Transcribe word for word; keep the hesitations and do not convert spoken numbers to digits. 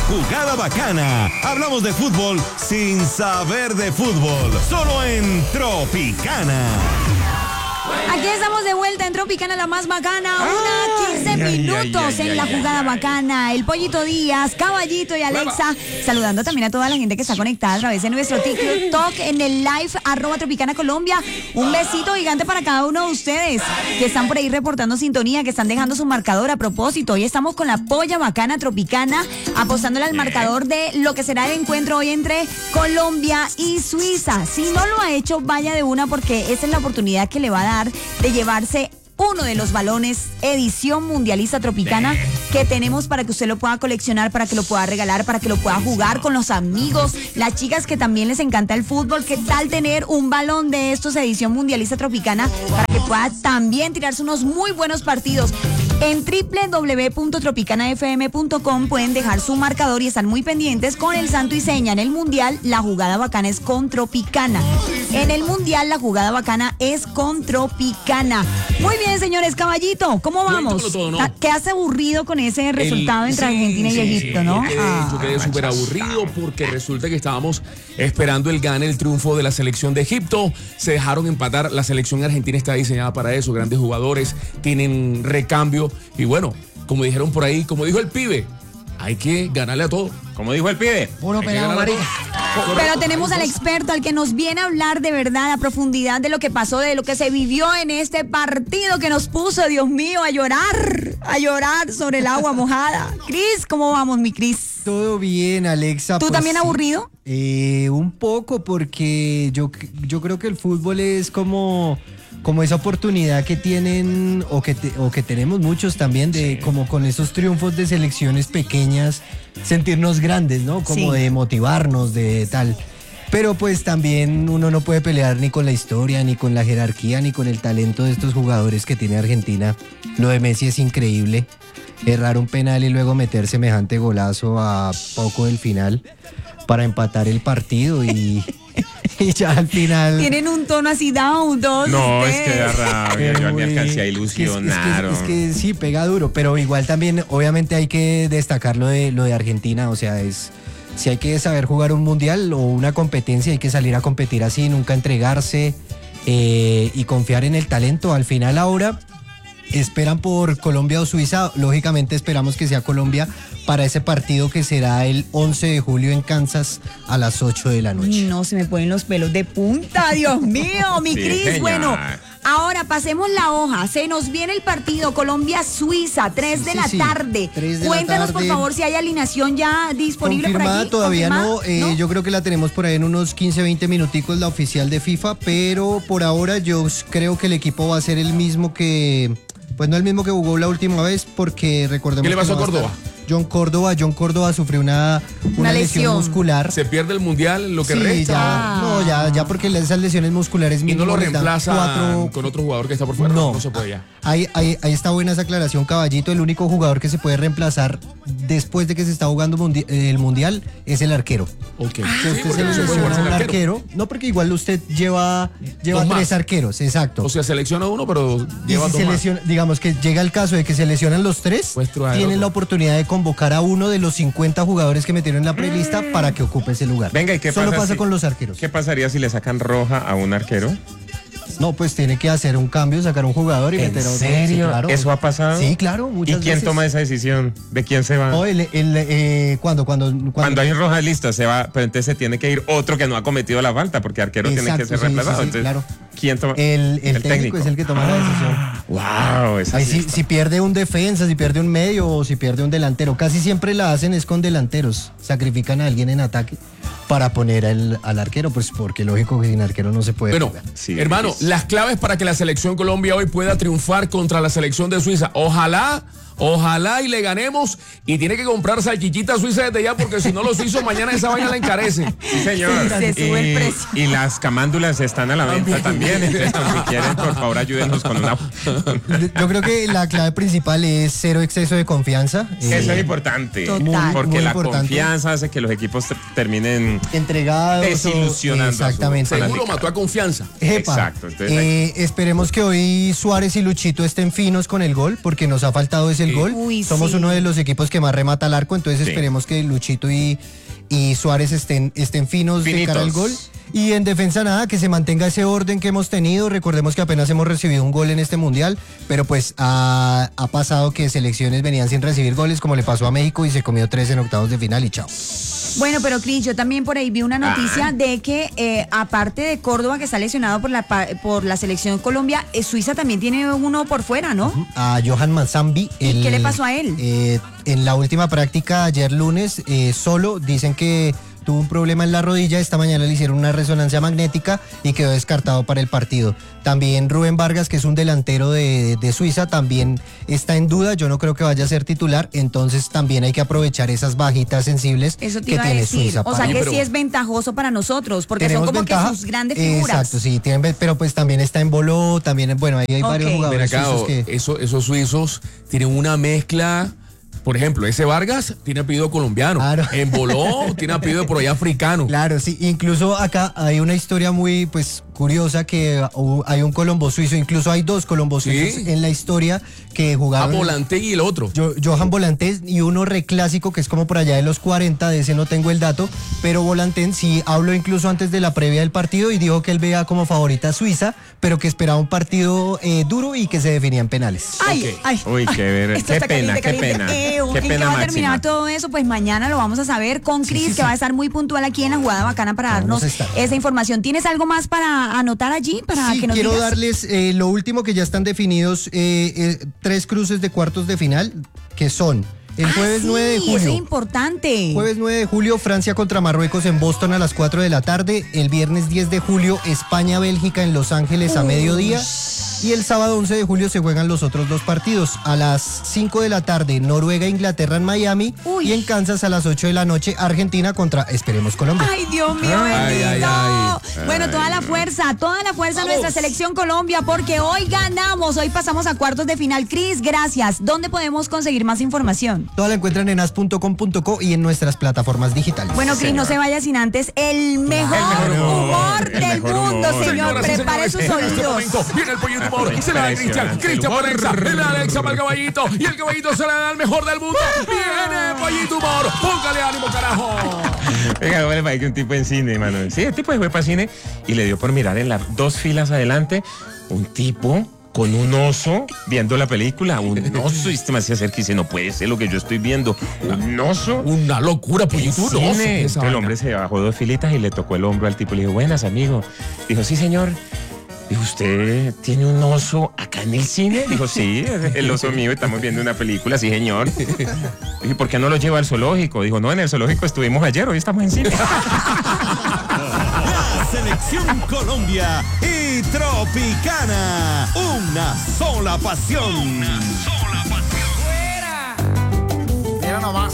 Jugada Bacana. Hablamos de fútbol sin saber de fútbol. Solo en Tropicana. Aquí estamos de vuelta en Tropicana, la más bacana. Una quince ay, minutos ay, ay, en la ay, jugada ay, bacana. El Pollito Díaz, Caballito y Alexa. Saludando también a toda la gente que está conectada a través de nuestro TikTok en el live arroba Tropicana Colombia. Un besito gigante para cada uno de ustedes que están por ahí reportando sintonía, que están dejando su marcador. A propósito, hoy estamos con la polla bacana Tropicana, apostándole al marcador de lo que será el encuentro hoy entre Colombia y Suiza. Si no lo ha hecho, vaya de una, porque esa es la oportunidad que le va a dar de llevarse uno de los balones edición mundialista Tropicana que tenemos para que usted lo pueda coleccionar, para que lo pueda regalar, para que lo pueda jugar con los amigos, las chicas que también les encanta el fútbol. ¿Qué tal tener un balón de estos edición mundialista Tropicana para que pueda también tirarse unos muy buenos partidos? En doble u doble u doble u punto tropicana f m punto com pueden dejar su marcador y están muy pendientes con el santo y seña. En el Mundial, la jugada bacana es con Tropicana. En el Mundial, la jugada bacana es con Tropicana. Muy bien, señores. Caballito, ¿cómo vamos? Todo, ¿no? Quedaste aburrido con ese resultado El, entre sí, Argentina sí, y Egipto, sí, ¿no? Yo quedé, Ah. yo quedé súper aburrido porque resulta que estábamos esperando el gane, el triunfo de la selección de Egipto. Se dejaron empatar. La selección argentina está diseñada para eso. Grandes jugadores, tienen recambio. Y bueno, como dijeron por ahí, como dijo el pibe, hay que ganarle a todo. Como dijo el pibe. Puro pelado, marica. Pero tenemos al experto, al que nos viene a hablar de verdad, a profundidad de lo que pasó, de lo que se vivió en este partido que nos puso, Dios mío, a llorar, a llorar sobre el agua mojada. Cris, ¿cómo vamos, mi Cris? Todo bien, Alexa. ¿Tú pues, también aburrido? Eh, un poco, porque yo, yo creo que el fútbol es como, como esa oportunidad que tienen, o que, te, o que tenemos muchos también, de sí. como con esos triunfos de selecciones pequeñas, sentirnos grandes, ¿no? Como sí. de motivarnos, de tal. Pero pues también uno no puede pelear ni con la historia, ni con la jerarquía, ni con el talento de estos jugadores que tiene Argentina. Lo de Messi es increíble. Errar un penal y luego meter semejante golazo a poco del final para empatar el partido y, y ya al final... Tienen un tono así down, todos No, ustedes. es que da rabia, yo me alcancé a ilusionar. Es que, es, que, es que sí, pega duro, pero igual también obviamente hay que destacar lo de, lo de Argentina, o sea, es... Si hay que saber jugar un mundial o una competencia, hay que salir a competir así, nunca entregarse eh, y confiar en el talento. Al final ahora esperan por Colombia o Suiza, lógicamente esperamos que sea Colombia para ese partido que será el once de julio en Kansas a las ocho de la noche. No, se me ponen los pelos de punta, Dios mío, mi Sí, Cris. señor. Bueno, ahora pasemos la hoja. Se nos viene el partido Colombia-Suiza, tres de Sí, la sí, tarde. tres de la Cuéntanos, por tarde. favor, si hay alineación ya disponible por Confirmada aquí. todavía no, ¿Confirmada? eh, ¿No? yo creo que la tenemos por ahí en unos quince, veinte minuticos, la oficial de FIFA, pero por ahora yo creo que el equipo va a ser el mismo que, pues no el mismo que jugó la última vez, porque recordemos ¿Qué le que pasó no a va Córdoba? estar John Córdoba, John Córdoba sufrió una, una, Una lesión. lesión. muscular. Se pierde el mundial, lo que sí, resta. ya, no, ya, ya porque esas lesiones musculares Y no mínimo lo les dan reemplaza cuatro- con otro jugador que está por fuera. No. No se puede ya. Ahí, ahí, ahí está buena esa aclaración, Caballito. El único jugador que se puede reemplazar después de que se está jugando mundi- el mundial es el arquero. Ok. Si Sí, usted porque se no se puede lesiona jugar sin un arquero. arquero, no, porque igual usted lleva, lleva Dos más. tres arqueros, exacto. O sea, selecciona uno, pero y lleva si dos se más. lesiona, digamos que llega el caso de que se lesionan los tres, Pues traer tienen otro. la oportunidad de convocar a uno de los cincuenta jugadores que metieron en la prelista para que ocupe ese lugar. Venga, ¿y qué Solo pasa pasa si- con los arqueros. ¿Qué pasaría si le sacan roja a un arquero? No, pues tiene que hacer un cambio, sacar un jugador y ¿En meter a otro. serio? Sí, claro. ¿Eso ha pasado? Sí, claro, ¿Y muchas quién veces. toma esa decisión? ¿De quién se va? No, el, el, eh, ¿cuándo, cuando, cuando, Cuando hay roja lista se va, pero entonces se tiene que ir otro que no ha cometido la falta, porque arquero tiene Exacto, que ser sí, reemplazado. sí, sí, Entonces, claro. ¿quién toma? El, el, técnico, es el que toma la decisión. Wow, esa Ahí sí si, está. si pierde un defensa, si pierde un medio o si pierde un delantero, casi siempre la hacen es con delanteros. Sacrifican a alguien en ataque para poner al, al arquero, pues porque lógico que sin arquero no se puede Bueno, jugar. Sí, hermano, difícil. las claves para que la selección Colombia hoy pueda triunfar contra la selección de Suiza. Ojalá, ojalá y le ganemos. Y tiene que comprar salchichita suiza desde ya, porque si no los suizos mañana esa vaina la encarecen. Sí, señor. Se sube el y, precio. y las camándulas están a la venta también. Entonces, si quieren, por favor, ayúdenos con una. Yo creo que la clave principal es cero exceso de confianza. eh, Eso es importante. Total. Porque Muy la importante. confianza hace que los equipos te- terminen. entregados. o- Desilusionando a su Exactamente. fanática. Seguro mató a confianza. Epa, Exacto, entonces eh, esperemos que hoy Suárez y Luchito estén finos con el gol, porque nos ha faltado ese del Sí. gol. Uy, Somos sí. uno de los equipos que más remata al arco, entonces Sí. esperemos que Luchito y, y Suárez estén, estén finos de cara al Finitos. gol. Y en defensa nada, que se mantenga ese orden que hemos tenido. Recordemos que apenas hemos recibido un gol en este mundial, pero pues ha, ha pasado que selecciones venían sin recibir goles, como le pasó a México y se comió tres en octavos de final y chao. Bueno, pero Cris, yo también por ahí vi una noticia Ah. de que eh, aparte de Córdoba, que está lesionado por la, pa- por la selección Colombia, eh, Suiza también tiene uno por fuera, ¿no? A Johan Manzambi. ¿Y qué le pasó a él? eh, en la última práctica ayer lunes, eh, solo dicen que tuvo un problema en la rodilla. Esta mañana le hicieron una resonancia magnética y quedó descartado para el partido. También Rubén Vargas, que es un delantero de, de Suiza, también está en duda. Yo no creo que vaya a ser titular, entonces también hay que aprovechar esas bajitas sensibles Eso te que iba a tiene decir. Suiza. O sea para- que pero- sí es ventajoso para nosotros, porque Tenemos son como ventaja. que sus grandes figuras. Exacto, sí, tienen, ve- pero pues también está en Boló, también, bueno, ahí hay Ok. varios Ven jugadores acá, suizos que... eso- esos suizos tienen una mezcla. Por ejemplo, ese Vargas tiene apellido colombiano. Claro. En Boló tiene apellido por ahí africano. Claro, sí, incluso acá hay una historia muy pues curiosa que uh, hay un colombo suizo, incluso hay dos colombos Sí. suizos en la historia que A jugaron. Volante y el otro. Jo- Johan Volantés y uno reclásico que es como por allá de los cuarenta, de ese no tengo el dato, pero Volantén sí habló incluso antes de la previa del partido y dijo que él veía como favorita a Suiza, pero que esperaba un partido eh, duro y que se definía en penales. Ay, Ok. ay. Uy, qué ver- Esto qué está pena, caliente, qué caliente. pena. Eh, Qué ¿En qué pena va a máxima. terminar todo eso? Pues mañana lo vamos a saber con Cris, que va a estar muy puntual aquí en la jugada bacana para Vamos darnos a estar. esa información. ¿Tienes algo más para anotar allí? Para Sí, que nos quiero digas? darles eh, lo último que ya están definidos, eh, eh, tres cruces de cuartos de final, que son el Ah, jueves sí, nueve de eso julio. es importante. Jueves nueve de julio, Francia contra Marruecos en Boston a las cuatro de la tarde. El viernes diez de julio, España-Bélgica en Los Ángeles a mediodía. Y el sábado once de julio se juegan los otros dos partidos. A las cinco de la tarde, Noruega-Inglaterra en Miami. Uy. Y en Kansas a las ocho de la noche, Argentina contra, esperemos, Colombia. Ay, Dios mío, Ay, bendito. ay, ay. Bueno, toda la fuerza, toda la fuerza a nuestra selección Colombia, porque hoy ganamos, hoy pasamos a cuartos de final. Cris, gracias. ¿Dónde podemos conseguir más información? Toda la encuentran en as punto com punto co y en nuestras plataformas digitales. Bueno, Cris, no se vaya sin antes el mejor, El mejor humor, humor el del mejor mundo, humor. señor. Señoras y Prepare sus señores, en este oídos. momento viene el pollito humor y se le da a Cristian. Impresionante. Cristian El para Alexa, humor. le da a Alexa para el caballito y el caballito se le da al mejor del mundo. Viene pollito humor, póngale ánimo, carajo. Venga, ¿cómo le parece que un tipo en cine, mano? Sí, el tipo fue para cine y le dio por mirar en las dos filas adelante un tipo con un oso viendo la película. Un oso. Y este me hacía acerca y dice, no puede ser lo que yo estoy viendo. Un oso. Una locura, pollito. un oso. Cine. Esa Entonces el vaina. hombre se bajó dos filitas y le tocó el hombro al tipo. Le dijo, buenas, amigo. Dijo, sí, señor. Dijo, ¿usted tiene un oso acá en el cine? Dijo, sí, es el oso mío, estamos viendo una película, sí, señor. Dije, ¿por qué no lo lleva al zoológico? Dijo, no, en el zoológico estuvimos ayer, hoy estamos en cine. La Selección Colombia y Tropicana. Una sola pasión. Mira nomás.